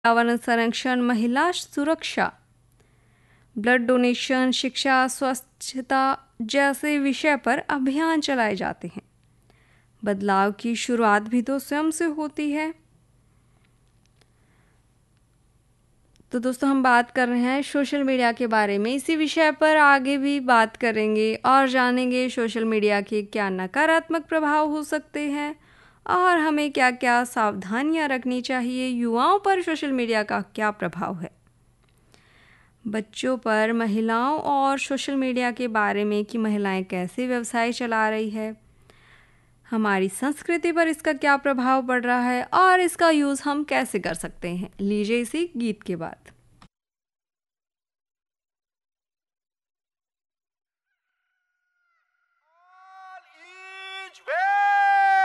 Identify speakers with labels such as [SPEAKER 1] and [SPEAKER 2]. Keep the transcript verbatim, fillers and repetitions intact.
[SPEAKER 1] पर्यावरण संरक्षण, महिला सुरक्षा, ब्लड डोनेशन, शिक्षा, स्वच्छता जैसे विषय पर अभियान चलाए जाते हैं। बदलाव की शुरुआत भी तो स्वयं से होती है। तो दोस्तों, हम बात कर रहे हैं सोशल मीडिया के बारे में। इसी विषय पर आगे भी बात करेंगे और जानेंगे सोशल मीडिया के क्या नकारात्मक प्रभाव हो सकते हैं और हमें क्या क्या सावधानियां रखनी चाहिए। युवाओं पर सोशल मीडिया का क्या प्रभाव है, बच्चों पर, महिलाओं और सोशल मीडिया के बारे में कि महिलाएं कैसे व्यवसाय चला रही है, हमारी संस्कृति पर इसका क्या प्रभाव पड़ रहा है और इसका यूज़ हम कैसे कर सकते हैं। लीजिए इसी गीत के बाद।